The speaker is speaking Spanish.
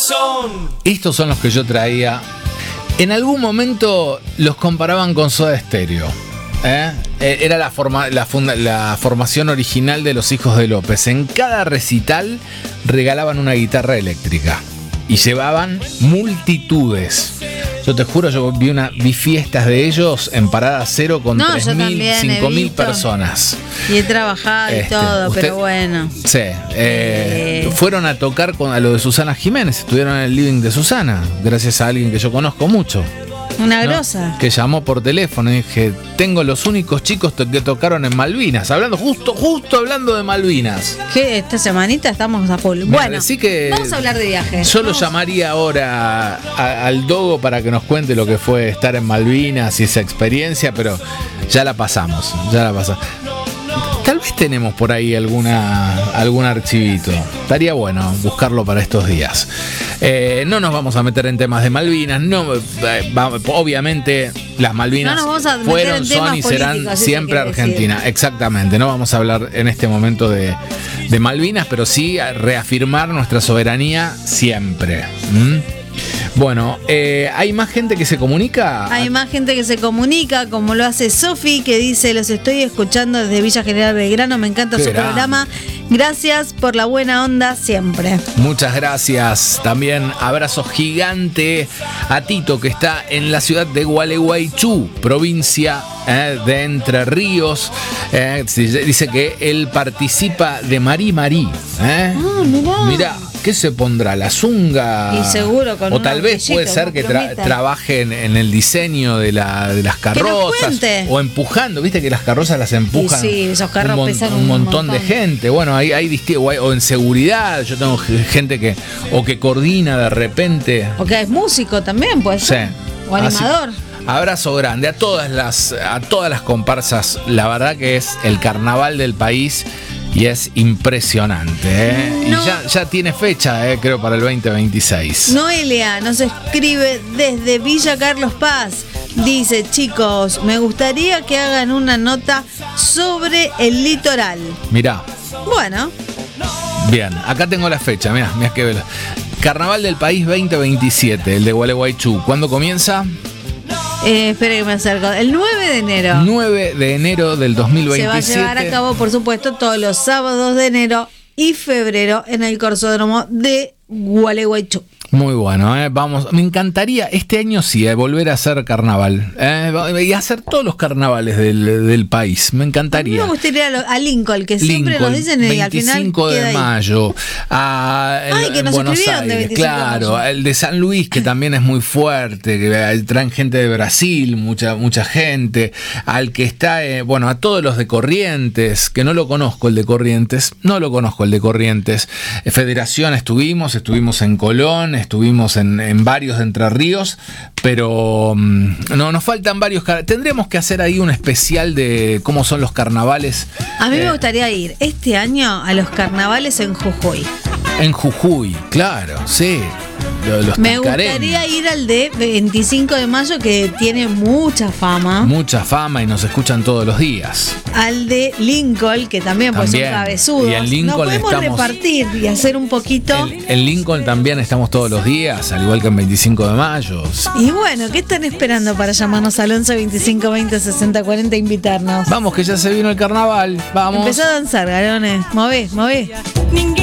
corazón. Estos son los que yo traía. En algún momento los comparaban con Soda Stereo. Era la formación original de los Hijos de López. En cada recital regalaban una guitarra eléctrica y llevaban multitudes. Yo te juro, yo vi fiestas de ellos en Parada Cero con 3.000, 5.000 personas. Y he trabajado y todo, pero bueno. Sí. Fueron a tocar a lo de Susana Jiménez. Estuvieron en el living de Susana, gracias a alguien que yo conozco mucho. Una grosa. Que llamó por teléfono y dije, tengo los únicos chicos que tocaron en Malvinas. Justo hablando de Malvinas. Que esta semanita estamos a full. Bueno, así que vamos a hablar de viajes. Yo lo llamaría ahora al Dogo para que nos cuente lo que fue estar en Malvinas y esa experiencia, pero ya la pasamos. Tal vez tenemos por ahí algún archivito. Estaría bueno buscarlo para estos días. No nos vamos a meter en temas de Malvinas. Obviamente las Malvinas fueron, son y serán siempre Argentina. Exactamente. No vamos a hablar en este momento de Malvinas, pero sí a reafirmar nuestra soberanía siempre. Bueno, ¿hay más gente que se comunica? Hay más gente que se comunica, como lo hace Sofi, que dice: los estoy escuchando desde Villa General Belgrano, me encanta su programa. Gracias por la buena onda siempre. Muchas gracias. También abrazo gigante a Tito, que está en la ciudad de Gualeguaychú, provincia de Entre Ríos. Dice que él participa de Marí Marí. Mirá. ¿Qué se pondrá? ¿La zunga? Y seguro con o tal vez puede ser que trabaje en el diseño de las carrozas. O empujando. Viste que las carrozas las empujan. Sí, esos carros pesan un montón de gente. Bueno, hay o en seguridad. Yo tengo gente que coordina de repente. O que es músico también, pues. Sí. O animador. Abrazo grande a todas las comparsas. La verdad que es el carnaval del país. Y es impresionante, Y ya tiene fecha, creo, para el 2026. Noelia nos escribe desde Villa Carlos Paz. Dice: chicos, me gustaría que hagan una nota sobre el litoral. Mirá. Bueno. Bien, acá tengo la fecha, mirá que vela. Carnaval del País 2027, el de Gualeguaychú. ¿Cuándo comienza? Espera que me acerco. El 9 de enero. 9 de enero del 2027. Se va a llevar a cabo, por supuesto, todos los sábados de enero y febrero en el Corsódromo de Gualeguaychú. Muy bueno, vamos. Me encantaría este año sí volver a hacer carnaval y hacer todos los carnavales del país. Me encantaría. A mí me gustaría a Lincoln, que siempre nos dicen y al final 25 de mayo. Que nos Buenos escribieron de 25 claro, de mayo. El de San Luis, que también es muy fuerte, que traen gente de Brasil, mucha gente. Al que está, a todos los de Corrientes, que no lo conozco el de Corrientes. Federación estuvimos en Colón. Estuvimos en varios de Entre Ríos, pero no, nos faltan varios. Tendríamos que hacer ahí un especial de cómo son los carnavales. A mí me gustaría ir este año a los carnavales en Jujuy. En Jujuy, claro, sí. Me gustaría ir al de 25 de mayo, que tiene mucha fama. Mucha fama y nos escuchan todos los días. Al de Lincoln, que también pues son cabezudos. Y en Lincoln nos podemos repartir y hacer un poquito. En Lincoln también estamos todos los días, al igual que en 25 de mayo. Y bueno, ¿qué están esperando para llamarnos al 11 25 20 60 40 e invitarnos? Vamos, que ya se vino el carnaval. Vamos. Empezá a danzar, Garones. Movés.